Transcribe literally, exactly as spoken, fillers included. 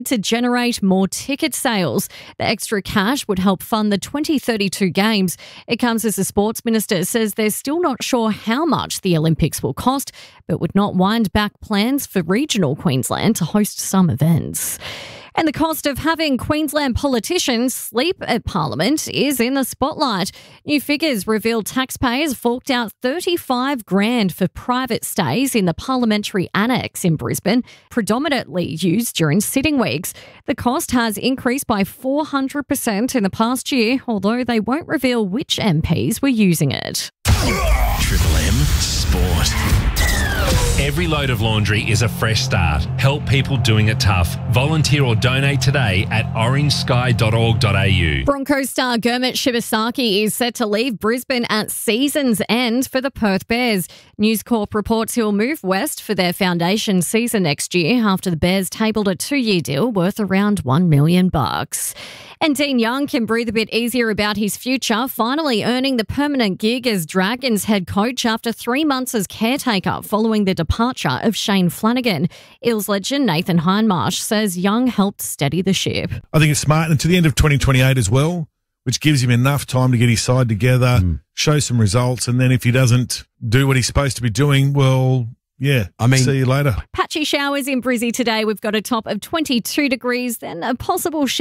to generate more ticket sales. The extra cash would help fund the twenty thirty-two Games. It comes as the sports minister says they're still not sure how much the Olympics will cost, but would not wind back plans for regional Queensland to host some events. And the cost of having Queensland politicians sleep at Parliament is in the spotlight. New figures reveal taxpayers forked out thirty-five grand for private stays in the parliamentary annex in Brisbane, predominantly used during sitting weeks. The cost has increased by four hundred percent in the past year, although they won't reveal which M Ps were using it. Triple M Sport. Every load of laundry is a fresh start. Help people doing it tough. Volunteer or donate today at orange sky dot org dot a u. Broncos star Gurmit Shibasaki is set to leave Brisbane at season's end for the Perth Bears. News Corp reports he'll move west for their foundation season next year after the Bears tabled a two-year deal worth around one million bucks. And Dean Young can breathe a bit easier about his future, finally earning the permanent gig as Dragons head coach after three months as caretaker following the departure of Shane Flanagan. Eels legend Nathan Hindmarsh says Young helped steady the ship. I think it's smart, and to the end of twenty twenty-eight as well, which gives him enough time to get his side together, mm. show some results, and then if he doesn't do what he's supposed to be doing, well, yeah, I mean, see you later. Patchy showers in Brizzy today. We've got a top of twenty-two degrees, then a possible